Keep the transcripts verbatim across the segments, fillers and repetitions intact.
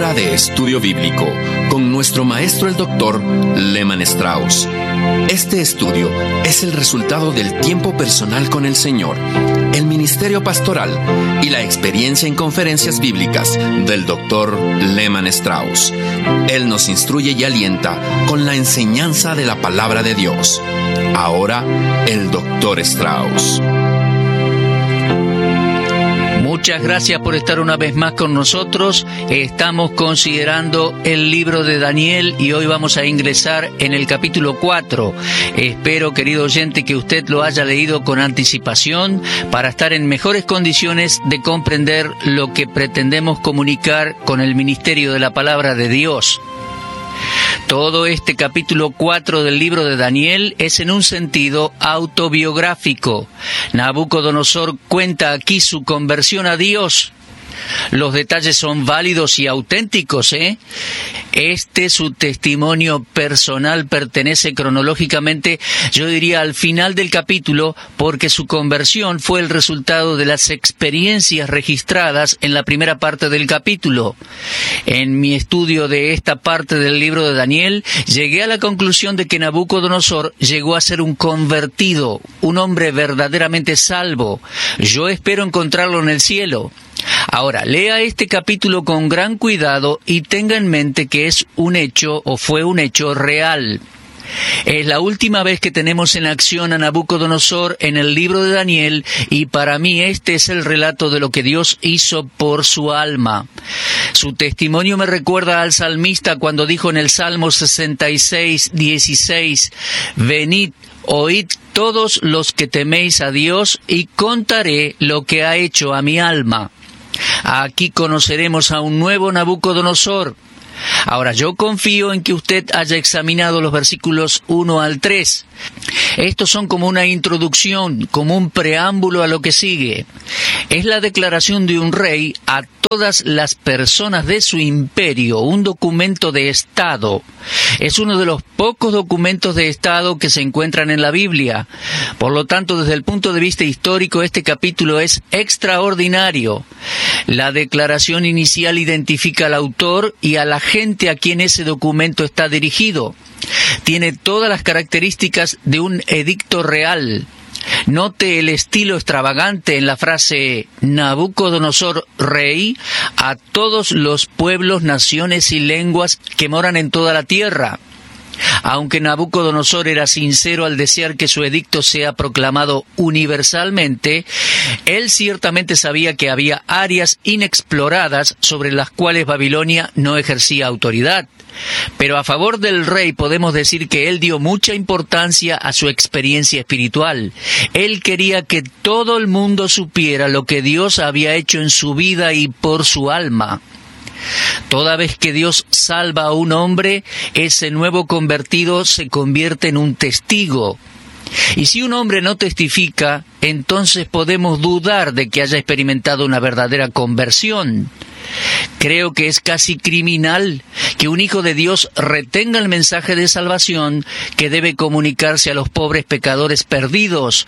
Hora de Estudio Bíblico con nuestro maestro el doctor Lehman Strauss. Este estudio es el resultado del tiempo personal con el Señor, el ministerio pastoral y la experiencia en conferencias bíblicas del doctor Lehman Strauss. Él nos instruye y alienta con la enseñanza de la palabra de Dios. Ahora, el doctor Strauss. Muchas gracias por estar una vez más con nosotros. Estamos considerando el libro de Daniel y hoy vamos a ingresar en el capítulo cuatro. Espero, querido oyente, que usted lo haya leído con anticipación para estar en mejores condiciones de comprender lo que pretendemos comunicar con el ministerio de la palabra de Dios. Todo este capítulo cuatro del libro de Daniel es en un sentido autobiográfico. Nabucodonosor cuenta aquí su conversión a Dios. Los detalles son válidos y auténticos, ¿eh? Este, su testimonio personal, pertenece cronológicamente, yo diría, al final del capítulo, porque su conversión fue el resultado de las experiencias registradas en la primera parte del capítulo. En mi estudio de esta parte del libro de Daniel, llegué a la conclusión de que Nabucodonosor llegó a ser un convertido, un hombre verdaderamente salvo. Yo espero encontrarlo en el cielo. Ahora, lea este capítulo con gran cuidado y tenga en mente que es un hecho o fue un hecho real. Es la última vez que tenemos en acción a Nabucodonosor en el libro de Daniel y para mí este es el relato de lo que Dios hizo por su alma. Su testimonio me recuerda al salmista cuando dijo en el Salmo sesenta y seis, dieciséis, «Venid, oíd todos los que teméis a Dios y contaré lo que ha hecho a mi alma». Aquí conoceremos a un nuevo Nabucodonosor. Ahora, yo confío en que usted haya examinado los versículos uno al tres. Estos son como una introducción, como un preámbulo a lo que sigue. Es la declaración de un rey a todas las personas de su imperio, un documento de Estado. Es uno de los pocos documentos de Estado que se encuentran en la Biblia. Por lo tanto, desde el punto de vista histórico, este capítulo es extraordinario. La declaración inicial identifica al autor y a la gente a quien ese documento está dirigido. Tiene todas las características de un edicto real. Note el estilo extravagante en la frase Nabucodonosor, rey, a todos los pueblos, naciones y lenguas que moran en toda la tierra. Aunque Nabucodonosor era sincero al desear que su edicto sea proclamado universalmente, él ciertamente sabía que había áreas inexploradas sobre las cuales Babilonia no ejercía autoridad. Pero a favor del rey podemos decir que él dio mucha importancia a su experiencia espiritual. Él quería que todo el mundo supiera lo que Dios había hecho en su vida y por su alma. Toda vez que Dios salva a un hombre, ese nuevo convertido se convierte en un testigo. Y si un hombre no testifica, entonces podemos dudar de que haya experimentado una verdadera conversión. Creo que es casi criminal que un hijo de Dios retenga el mensaje de salvación que debe comunicarse a los pobres pecadores perdidos.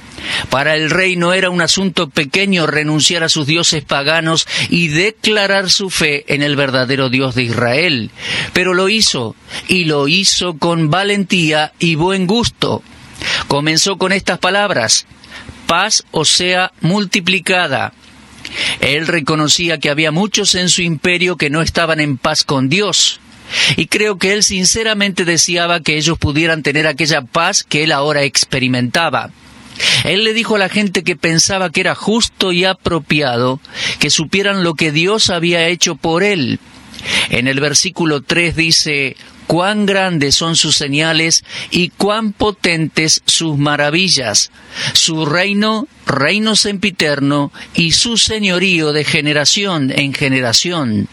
Para el rey no era un asunto pequeño renunciar a sus dioses paganos y declarar su fe en el verdadero Dios de Israel. Pero lo hizo, y lo hizo con valentía y buen gusto. Comenzó con estas palabras: «Paz os sea multiplicada». Él reconocía que había muchos en su imperio que no estaban en paz con Dios. Y creo que él sinceramente deseaba que ellos pudieran tener aquella paz que él ahora experimentaba. Él le dijo a la gente que pensaba que era justo y apropiado que supieran lo que Dios había hecho por él. En el versículo tres dice: «Cuán grandes son sus señales y cuán potentes sus maravillas. Su reino, reino sempiterno, y su señorío de generación en generación».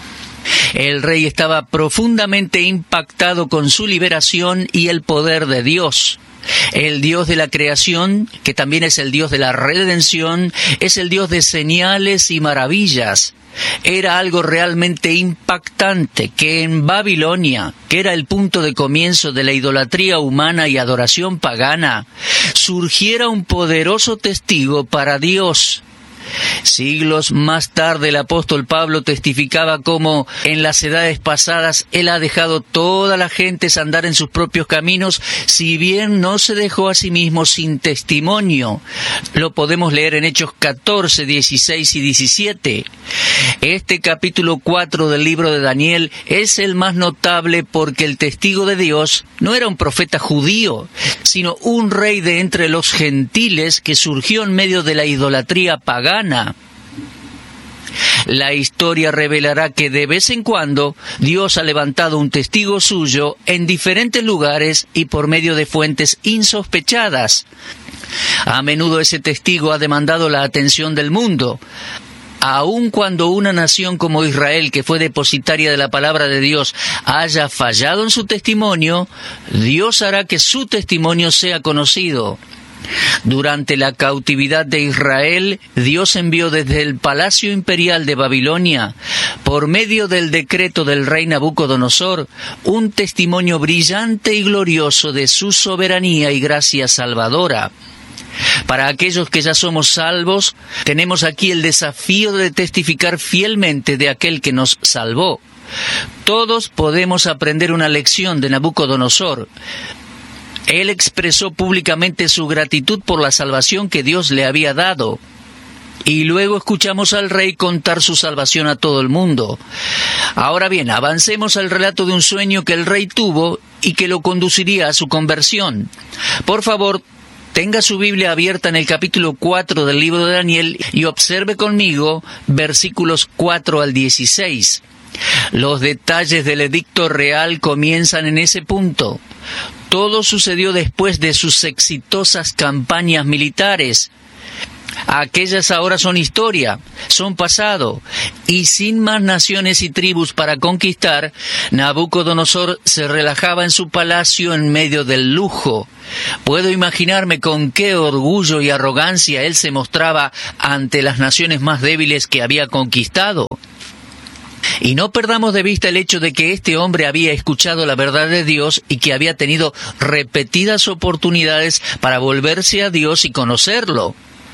El rey estaba profundamente impactado con su liberación y el poder de Dios. El Dios de la creación, que también es el Dios de la redención, es el Dios de señales y maravillas. Era algo realmente impactante que en Babilonia, que era el punto de comienzo de la idolatría humana y adoración pagana, surgiera un poderoso testigo para Dios. Siglos más tarde el apóstol Pablo testificaba cómo en las edades pasadas él ha dejado todas las gentes andar en sus propios caminos, si bien no se dejó a sí mismo sin testimonio. Lo podemos leer en Hechos catorce, dieciséis y diecisiete. Este capítulo cuatro del libro de Daniel es el más notable porque el testigo de Dios no era un profeta judío, sino un rey de entre los gentiles que surgió en medio de la idolatría pagana. La historia revelará que de vez en cuando Dios ha levantado un testigo suyo en diferentes lugares y por medio de fuentes insospechadas. A menudo ese testigo ha demandado la atención del mundo. Aun cuando una nación como Israel, que fue depositaria de la palabra de Dios, haya fallado en su testimonio, Dios hará que su testimonio sea conocido. Durante la cautividad de Israel, Dios envió desde el palacio imperial de Babilonia, por medio del decreto del rey Nabucodonosor, un testimonio brillante y glorioso de su soberanía y gracia salvadora. Para aquellos que ya somos salvos, tenemos aquí el desafío de testificar fielmente de aquel que nos salvó. Todos podemos aprender una lección de Nabucodonosor. Él expresó públicamente su gratitud por la salvación que Dios le había dado. Y luego escuchamos al rey contar su salvación a todo el mundo. Ahora bien, avancemos al relato de un sueño que el rey tuvo y que lo conduciría a su conversión. Por favor, tenga su Biblia abierta en el capítulo cuatro del libro de Daniel y observe conmigo versículos cuatro al dieciséis. Los detalles del edicto real comienzan en ese punto. Todo sucedió después de sus exitosas campañas militares. Aquellas ahora son historia, son pasado, y sin más naciones y tribus para conquistar, Nabucodonosor se relajaba en su palacio en medio del lujo. Puedo imaginarme con qué orgullo y arrogancia él se mostraba ante las naciones más débiles que había conquistado. Y no perdamos de vista el hecho de que este hombre había escuchado la verdad de Dios y que había tenido repetidas oportunidades para volverse a Dios y conocerlo.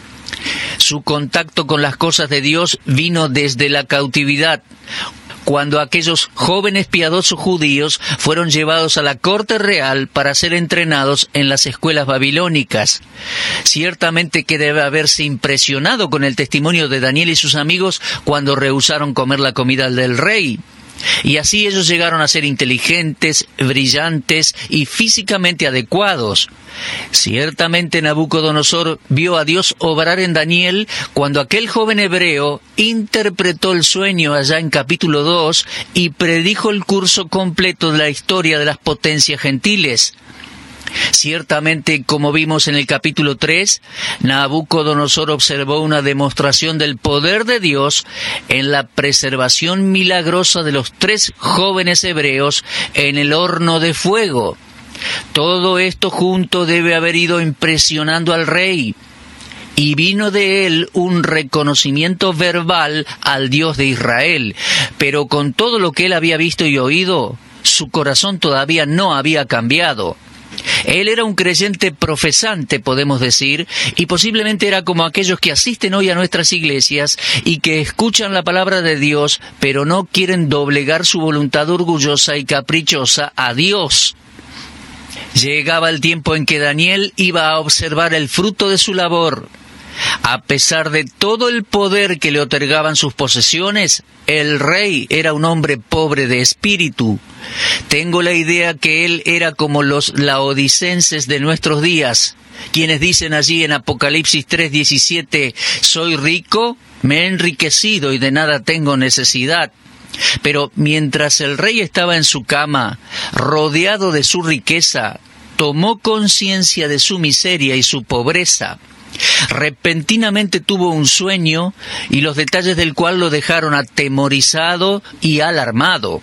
Su contacto con las cosas de Dios vino desde la cautividad, cuando aquellos jóvenes piadosos judíos fueron llevados a la corte real para ser entrenados en las escuelas babilónicas. Ciertamente que debe haberse impresionado con el testimonio de Daniel y sus amigos cuando rehusaron comer la comida del rey. Y así ellos llegaron a ser inteligentes, brillantes y físicamente adecuados. Ciertamente Nabucodonosor vio a Dios obrar en Daniel cuando aquel joven hebreo interpretó el sueño allá en capítulo dos y predijo el curso completo de la historia de las potencias gentiles. Ciertamente, como vimos en el capítulo tres, Nabucodonosor observó una demostración del poder de Dios en la preservación milagrosa de los tres jóvenes hebreos en el horno de fuego. Todo esto junto debe haber ido impresionando al rey, y vino de él un reconocimiento verbal al Dios de Israel. Pero con todo lo que él había visto y oído, su corazón todavía no había cambiado. Él era un creyente profesante, podemos decir, y posiblemente era como aquellos que asisten hoy a nuestras iglesias y que escuchan la palabra de Dios, pero no quieren doblegar su voluntad orgullosa y caprichosa a Dios. Llegaba el tiempo en que Daniel iba a observar el fruto de su labor. A pesar de todo el poder que le otorgaban sus posesiones, el rey era un hombre pobre de espíritu. Tengo la idea que él era como los laodicenses de nuestros días, quienes dicen allí en Apocalipsis tres diecisiete, «Soy rico, me he enriquecido y de nada tengo necesidad». Pero mientras el rey estaba en su cama, rodeado de su riqueza, tomó conciencia de su miseria y su pobreza. Repentinamente tuvo un sueño y los detalles del cual lo dejaron atemorizado y alarmado.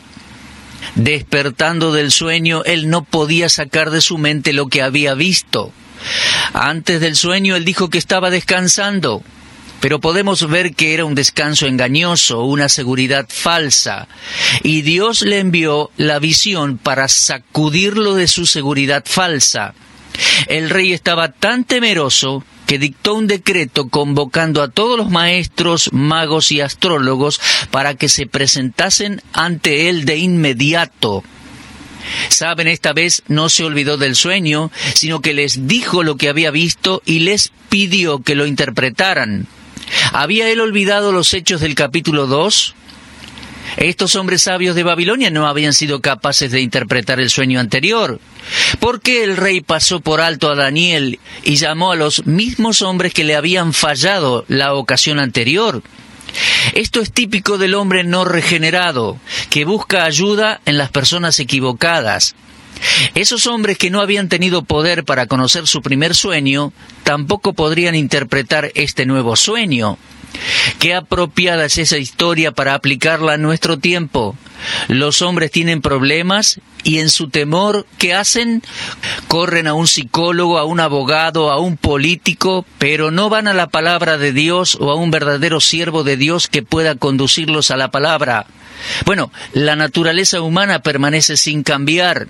Despertando del sueño, él no podía sacar de su mente lo que había visto. Antes del sueño, él dijo que estaba descansando, pero podemos ver que era un descanso engañoso, una seguridad falsa, y Dios le envió la visión para sacudirlo de su seguridad falsa. El rey estaba tan temeroso que dictó un decreto convocando a todos los maestros, magos y astrólogos para que se presentasen ante él de inmediato. Saben, esta vez no se olvidó del sueño, sino que les dijo lo que había visto y les pidió que lo interpretaran. ¿Había él olvidado los hechos del capítulo dos? Estos hombres sabios de Babilonia no habían sido capaces de interpretar el sueño anterior. ¿Por qué el rey pasó por alto a Daniel y llamó a los mismos hombres que le habían fallado la ocasión anterior? Esto es típico del hombre no regenerado, que busca ayuda en las personas equivocadas. Esos hombres que no habían tenido poder para conocer su primer sueño, tampoco podrían interpretar este nuevo sueño. Qué apropiada es esa historia para aplicarla a nuestro tiempo. Los hombres tienen problemas y en su temor, ¿qué hacen? Corren a un psicólogo, a un abogado, a un político, pero no van a la palabra de Dios o a un verdadero siervo de Dios que pueda conducirlos a la palabra. Bueno, la naturaleza humana permanece sin cambiar.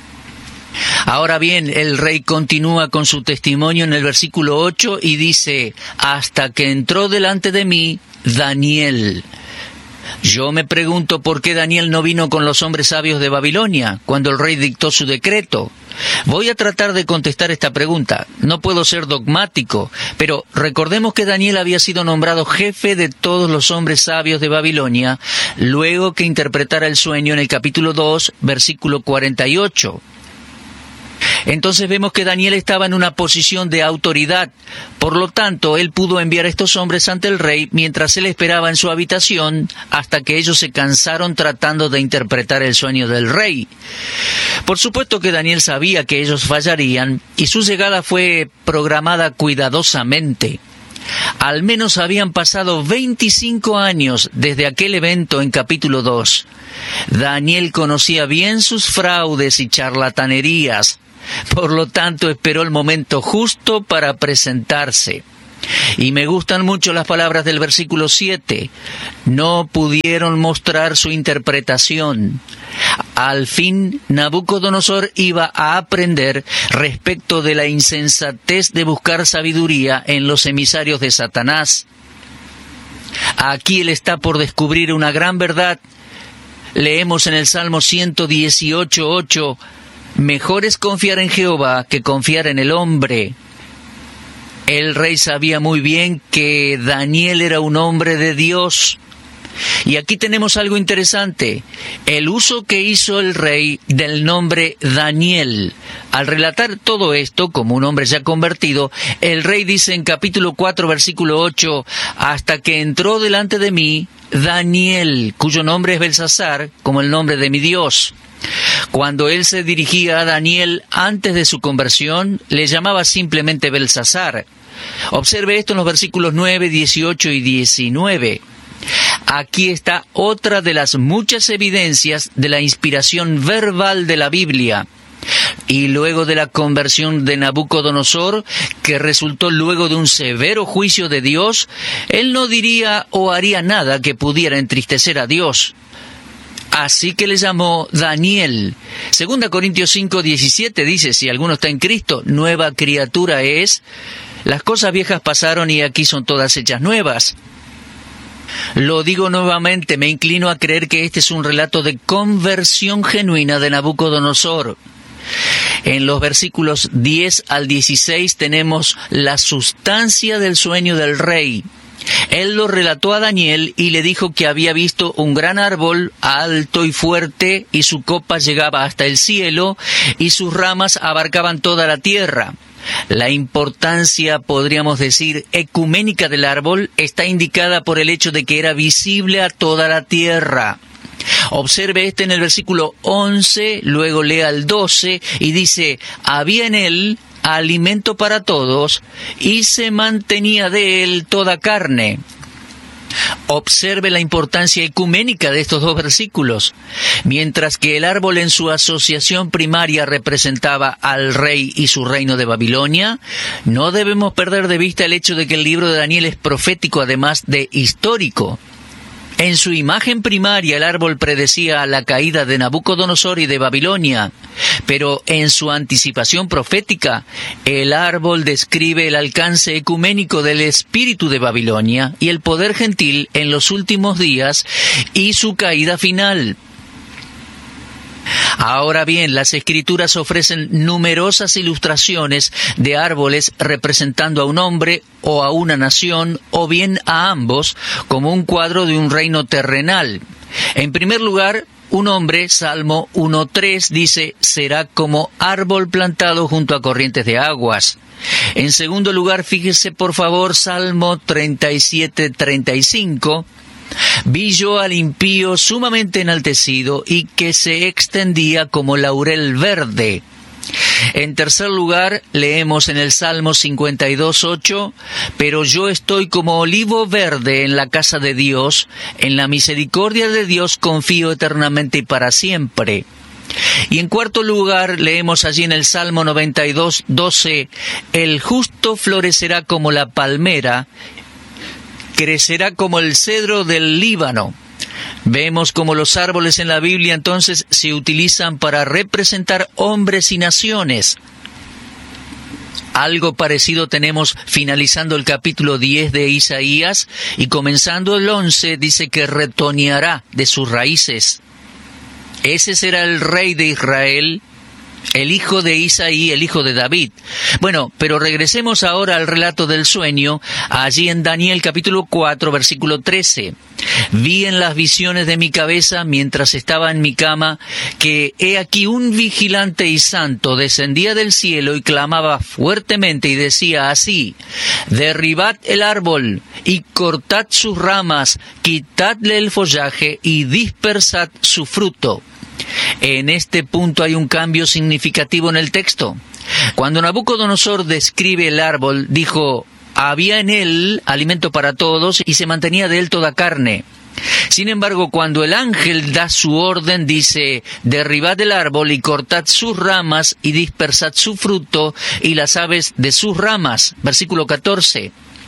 Ahora bien, el rey continúa con su testimonio en el versículo ocho y dice: hasta que entró delante de mí Daniel. Yo me pregunto por qué Daniel no vino con los hombres sabios de Babilonia cuando el rey dictó su decreto. Voy a tratar de contestar esta pregunta. No puedo ser dogmático, pero recordemos que Daniel había sido nombrado jefe de todos los hombres sabios de Babilonia luego que interpretara el sueño en el capítulo dos, versículo cuarenta y ocho. Entonces vemos que Daniel estaba en una posición de autoridad. Por lo tanto, él pudo enviar a estos hombres ante el rey mientras él esperaba en su habitación hasta que ellos se cansaron tratando de interpretar el sueño del rey. Por supuesto que Daniel sabía que ellos fallarían y su llegada fue programada cuidadosamente. Al menos habían pasado veinticinco años desde aquel evento en capítulo dos. Daniel conocía bien sus fraudes y charlatanerías. Por lo tanto, esperó el momento justo para presentarse. Y me gustan mucho las palabras del versículo siete. No pudieron mostrar su interpretación. Al fin, Nabucodonosor iba a aprender respecto de la insensatez de buscar sabiduría en los emisarios de Satanás. Aquí él está por descubrir una gran verdad. Leemos en el Salmo ciento dieciocho, ocho, mejor es confiar en Jehová que confiar en el hombre. El rey sabía muy bien que Daniel era un hombre de Dios. Y aquí tenemos algo interesante, el uso que hizo el rey del nombre Daniel. Al relatar todo esto como un hombre ya convertido, el rey dice en capítulo cuatro, versículo ocho, hasta que entró delante de mí Daniel, cuyo nombre es Belsasar, como el nombre de mi Dios. Cuando él se dirigía a Daniel antes de su conversión, le llamaba simplemente Belsasar. Observe esto en los versículos nueve, dieciocho y diecinueve. Aquí está otra de las muchas evidencias de la inspiración verbal de la Biblia. Y luego de la conversión de Nabucodonosor, que resultó luego de un severo juicio de Dios, él no diría o haría nada que pudiera entristecer a Dios. Así que le llamó Daniel. Segunda Corintios cinco, diecisiete dice, si alguno está en Cristo, nueva criatura es. Las cosas viejas pasaron y aquí son todas hechas nuevas. Lo digo nuevamente, me inclino a creer que este es un relato de conversión genuina de Nabucodonosor. En los versículos diez al dieciséis tenemos la sustancia del sueño del rey. Él lo relató a Daniel y le dijo que había visto un gran árbol alto y fuerte y su copa llegaba hasta el cielo y sus ramas abarcaban toda la tierra. La importancia, podríamos decir, ecuménica del árbol está indicada por el hecho de que era visible a toda la tierra. Observe este en el versículo once, luego lea el doce y dice, había en él alimento para todos y se mantenía de él toda carne. Observe la importancia ecuménica de estos dos versículos. Mientras que el árbol en su asociación primaria representaba al rey y su reino de Babilonia, no debemos perder de vista el hecho de que el libro de Daniel es profético además de histórico. En su imagen primaria el árbol predecía la caída de Nabucodonosor y de Babilonia, pero en su anticipación profética el árbol describe el alcance ecuménico del espíritu de Babilonia y el poder gentil en los últimos días y su caída final. Ahora bien, las Escrituras ofrecen numerosas ilustraciones de árboles representando a un hombre o a una nación, o bien a ambos, como un cuadro de un reino terrenal. En primer lugar, un hombre, Salmo uno tres, dice, será como árbol plantado junto a corrientes de aguas. En segundo lugar, fíjese por favor, Salmo treinta y siete treinta y cinco, vi yo al impío sumamente enaltecido y que se extendía como laurel verde. En tercer lugar, leemos en el Salmo cincuenta y dos ocho, pero yo estoy como olivo verde en la casa de Dios, en la misericordia de Dios confío eternamente y para siempre. Y en cuarto lugar, leemos allí en el Salmo noventa y dos doce, el justo florecerá como la palmera, crecerá como el cedro del Líbano. Vemos como los árboles en la Biblia entonces se utilizan para representar hombres y naciones. Algo parecido tenemos finalizando el capítulo diez de Isaías y comenzando el once dice que retoñará de sus raíces. Ese será el rey de Israel, el hijo de Isaí, el hijo de David. Bueno, pero regresemos ahora al relato del sueño, allí en Daniel capítulo cuatro, versículo trece. Vi en las visiones de mi cabeza, mientras estaba en mi cama, que he aquí un vigilante y santo descendía del cielo y clamaba fuertemente y decía así, derribad el árbol y cortad sus ramas, quitadle el follaje y dispersad su fruto. En este punto hay un cambio significativo en el texto. Cuando Nabucodonosor describe el árbol, dijo, había en él alimento para todos y se mantenía de él toda carne. Sin embargo, cuando el ángel da su orden, dice, derribad el árbol y cortad sus ramas y dispersad su fruto y las aves de sus ramas. Versículo catorce.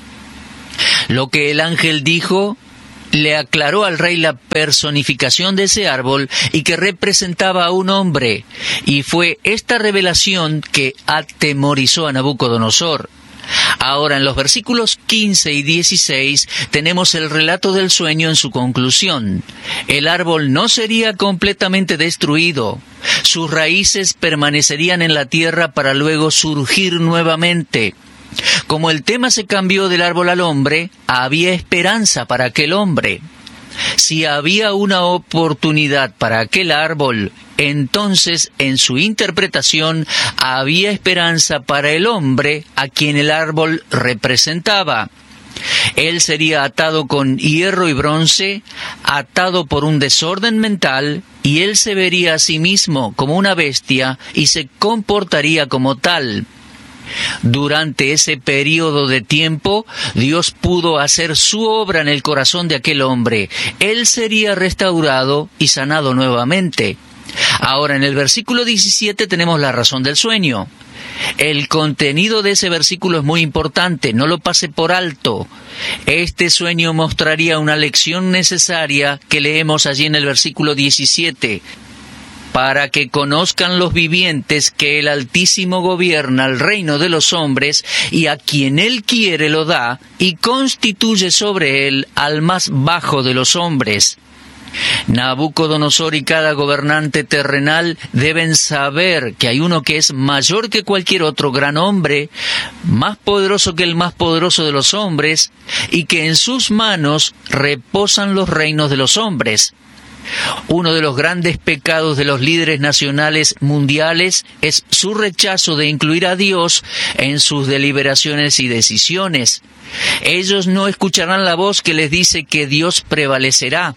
Lo que el ángel dijo le aclaró al rey la personificación de ese árbol y que representaba a un hombre, y fue esta revelación que atemorizó a Nabucodonosor. Ahora, en los versículos quince y dieciséis, tenemos el relato del sueño en su conclusión. El árbol no sería completamente destruido. Sus raíces permanecerían en la tierra para luego surgir nuevamente. Como el tema se cambió del árbol al hombre, había esperanza para aquel hombre. Si había una oportunidad para aquel árbol, entonces en su interpretación había esperanza para el hombre a quien el árbol representaba. Él sería atado con hierro y bronce, atado por un desorden mental, y él se vería a sí mismo como una bestia y se comportaría como tal. Durante ese período de tiempo, Dios pudo hacer su obra en el corazón de aquel hombre. Él sería restaurado y sanado nuevamente. Ahora, en el versículo diecisiete tenemos la razón del sueño. El contenido de ese versículo es muy importante, no lo pase por alto. Este sueño mostraría una lección necesaria que leemos allí en el versículo diecisiete. Para que conozcan los vivientes que el Altísimo gobierna el reino de los hombres, y a quien Él quiere lo da, y constituye sobre él al más bajo de los hombres. Nabucodonosor y cada gobernante terrenal deben saber que hay uno que es mayor que cualquier otro gran hombre, más poderoso que el más poderoso de los hombres, y que en sus manos reposan los reinos de los hombres. Uno de los grandes pecados de los líderes nacionales mundiales es su rechazo de incluir a Dios en sus deliberaciones y decisiones. Ellos no escucharán la voz que les dice que Dios prevalecerá.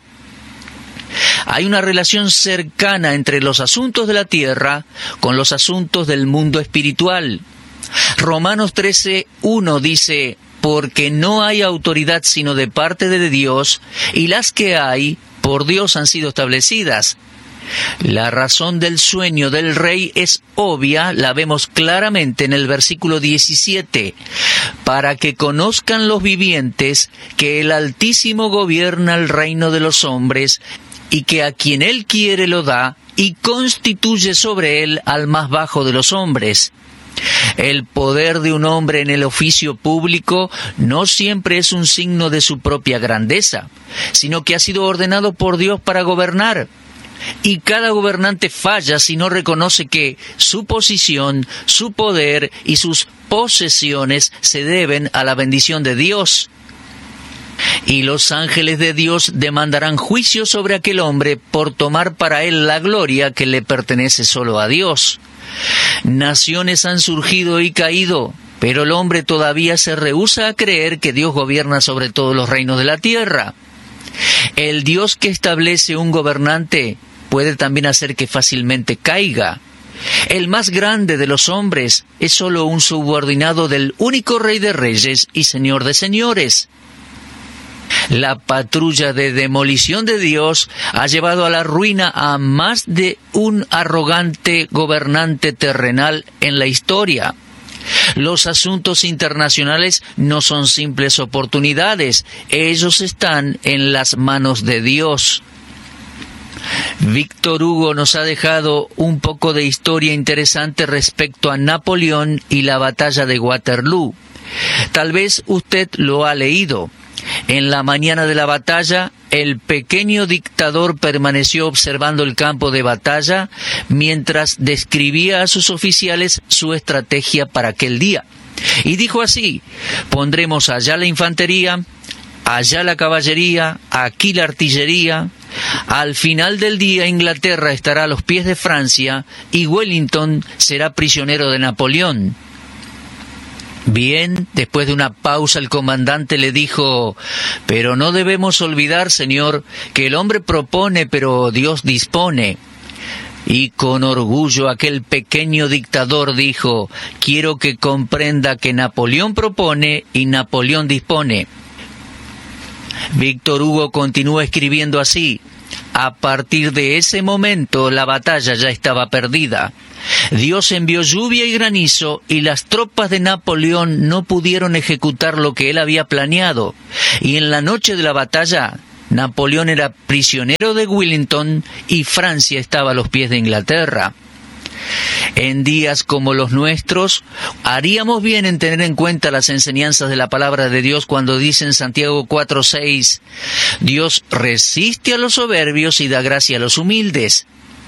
Hay una relación cercana entre los asuntos de la tierra con los asuntos del mundo espiritual. Romanos trece uno dice, porque no hay autoridad sino de parte de Dios, y las que hay por Dios han sido establecidas. La razón del sueño del rey es obvia, la vemos claramente en el versículo diecisiete. Para que conozcan los vivientes que el Altísimo gobierna el reino de los hombres, y que a quien él quiere lo da, y constituye sobre él al más bajo de los hombres. El poder de un hombre en el oficio público no siempre es un signo de su propia grandeza, sino que ha sido ordenado por Dios para gobernar. Y cada gobernante falla si no reconoce que su posición, su poder y sus posesiones se deben a la bendición de Dios. Y los ángeles de Dios demandarán juicio sobre aquel hombre por tomar para él la gloria que le pertenece solo a Dios. Naciones han surgido y caído, pero el hombre todavía se rehúsa a creer que Dios gobierna sobre todos los reinos de la tierra. El Dios que establece un gobernante puede también hacer que fácilmente caiga. El más grande de los hombres es solo un subordinado del único Rey de Reyes y Señor de Señores. La patrulla de demolición de Dios ha llevado a la ruina a más de un arrogante gobernante terrenal en la historia. Los asuntos internacionales no son simples oportunidades, ellos están en las manos de Dios. Víctor Hugo nos ha dejado un poco de historia interesante respecto a Napoleón y la batalla de Waterloo. Tal vez usted lo ha leído. En la mañana de la batalla, el pequeño dictador permaneció observando el campo de batalla mientras describía a sus oficiales su estrategia para aquel día. Y dijo así: pondremos allá la infantería, allá la caballería, aquí la artillería. Al final del día Inglaterra estará a los pies de Francia y Wellington será prisionero de Napoleón. Bien, después de una pausa el comandante le dijo: pero no debemos olvidar, señor, que el hombre propone, pero Dios dispone. Y con orgullo aquel pequeño dictador dijo: quiero que comprenda que Napoleón propone y Napoleón dispone. Víctor Hugo continúa escribiendo así: a partir de ese momento la batalla ya estaba perdida. Dios envió lluvia y granizo y las tropas de Napoleón no pudieron ejecutar lo que él había planeado. Y en la noche de la batalla, Napoleón era prisionero de Wellington y Francia estaba a los pies de Inglaterra. En días como los nuestros, haríamos bien en tener en cuenta las enseñanzas de la palabra de Dios cuando dice en Santiago cuatro seis, Dios resiste a los soberbios y da gracia a los humildes.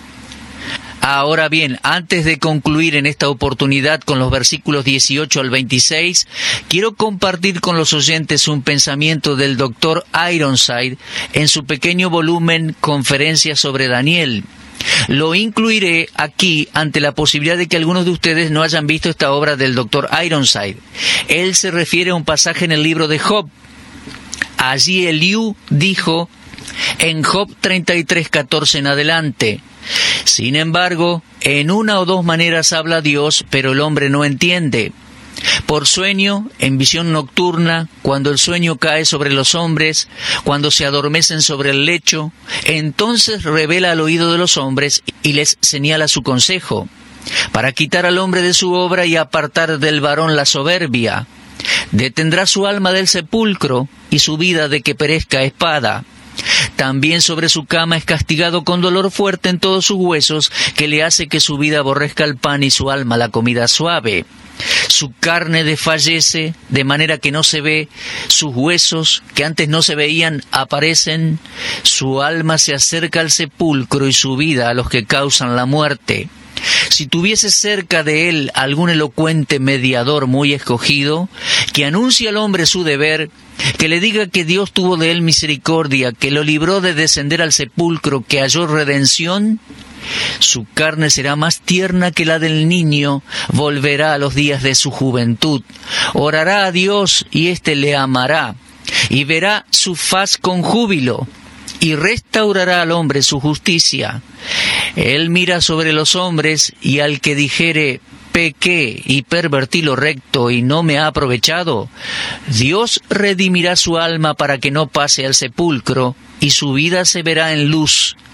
Ahora bien, antes de concluir en esta oportunidad con los versículos dieciocho al veintiséis, quiero compartir con los oyentes un pensamiento del doctor Ironside en su pequeño volumen Conferencias sobre Daniel. Lo incluiré aquí ante la posibilidad de que algunos de ustedes no hayan visto esta obra del doctor Ironside. Él se refiere a un pasaje en el libro de Job. Allí Eliú dijo en Job treinta y tres catorce en adelante: sin embargo, en una o dos maneras habla Dios, pero el hombre no entiende. Por sueño, en visión nocturna, cuando el sueño cae sobre los hombres, cuando se adormecen sobre el lecho, entonces revela al oído de los hombres y les señala su consejo, para quitar al hombre de su obra y apartar del varón la soberbia. Detendrá su alma del sepulcro y su vida de que perezca a espada. También sobre su cama es castigado con dolor fuerte en todos sus huesos, que le hace que su vida aborrezca el pan y su alma la comida suave. Su carne desfallece, de manera que no se ve, sus huesos, que antes no se veían, aparecen, su alma se acerca al sepulcro y su vida a los que causan la muerte. Si tuviese cerca de él algún elocuente mediador muy escogido, que anuncie al hombre su deber, que le diga que Dios tuvo de él misericordia, que lo libró de descender al sepulcro, que halló redención, su carne será más tierna que la del niño, volverá a los días de su juventud, orará a Dios y éste le amará, y verá su faz con júbilo, y restaurará al hombre su justicia. Él mira sobre los hombres, y al que dijere: pequé y pervertí lo recto y no me ha aprovechado, Dios redimirá su alma para que no pase al sepulcro, y su vida se verá en luz.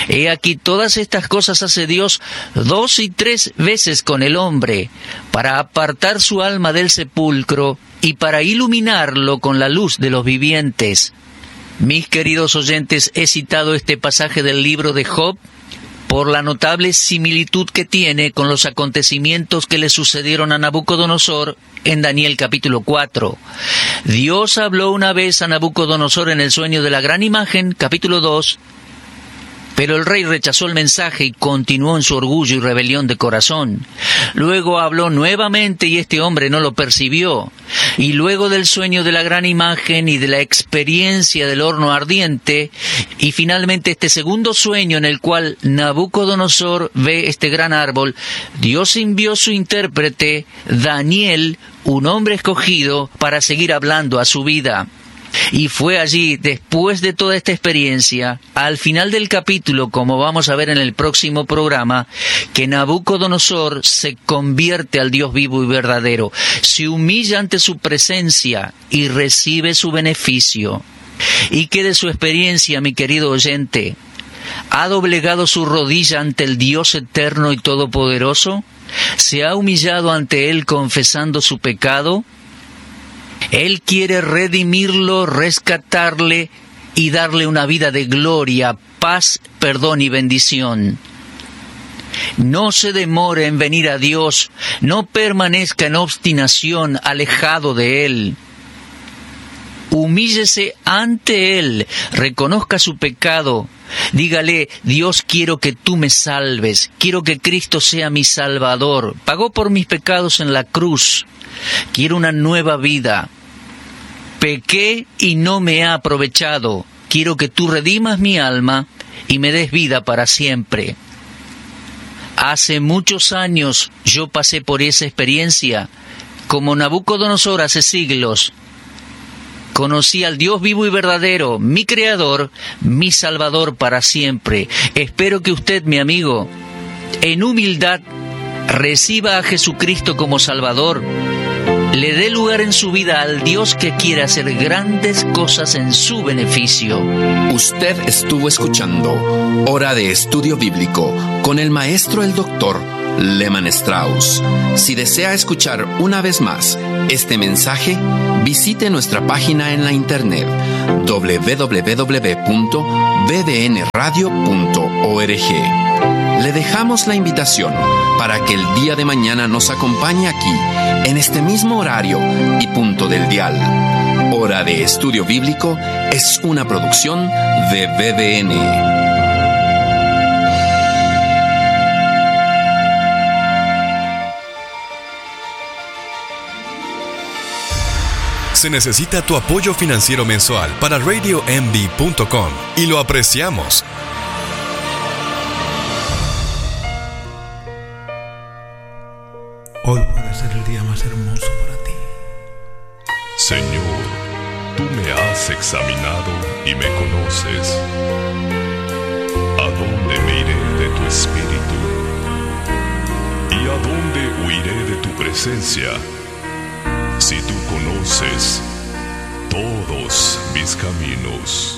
He aquí todas estas cosas hace Dios dos y tres veces con el hombre, para apartar su alma del sepulcro y para iluminarlo con la luz de los vivientes. Mis queridos oyentes, he citado este pasaje del libro de Job por la notable similitud que tiene con los acontecimientos que le sucedieron a Nabucodonosor en Daniel capítulo cuatro. Dios habló una vez a Nabucodonosor en el sueño de la gran imagen, capítulo dos, pero el rey rechazó el mensaje y continuó en su orgullo y rebelión de corazón. Luego habló nuevamente y este hombre no lo percibió. Y luego del sueño de la gran imagen y de la experiencia del horno ardiente, y finalmente este segundo sueño en el cual Nabucodonosor ve este gran árbol, Dios envió su intérprete, Daniel, un hombre escogido, para seguir hablando a su vida. Y fue allí, después de toda esta experiencia, al final del capítulo, como vamos a ver en el próximo programa, que Nabucodonosor se convierte al Dios vivo y verdadero, se humilla ante su presencia y recibe su beneficio. ¿Y qué de su experiencia, mi querido oyente? ¿Ha doblegado su rodilla ante el Dios eterno y todopoderoso? ¿Se ha humillado ante Él confesando su pecado? Él quiere redimirlo, rescatarle y darle una vida de gloria, paz, perdón y bendición. No se demore en venir a Dios, no permanezca en obstinación, alejado de Él. Humíllese ante Él, reconozca su pecado, dígale: Dios, quiero que tú me salves, quiero que Cristo sea mi Salvador, pagó por mis pecados en la cruz, quiero una nueva vida. Pequé y no me ha aprovechado. Quiero que tú redimas mi alma y me des vida para siempre. Hace muchos años yo pasé por esa experiencia. Como Nabucodonosor hace siglos, conocí al Dios vivo y verdadero, mi Creador, mi Salvador para siempre. Espero que usted, mi amigo, en humildad, reciba a Jesucristo como Salvador, le dé lugar en su vida al Dios que quiere hacer grandes cosas en su beneficio. Usted estuvo escuchando Hora de Estudio Bíblico con el maestro el doctor Lehman Strauss. Si desea escuchar una vez más este mensaje, visite nuestra página en la internet doble u doble u doble u punto b d n radio punto org. Le dejamos la invitación para que el día de mañana nos acompañe aquí, en este mismo horario y punto del dial. Hora de Estudio Bíblico es una producción de B D N. Se necesita tu apoyo financiero mensual para radio m b punto com y lo apreciamos. Hoy puede ser el día más hermoso para ti. Señor, tú me has examinado y me conoces. ¿A dónde me iré de tu espíritu? ¿Y a dónde huiré de tu presencia? Si tú conoces todos mis caminos.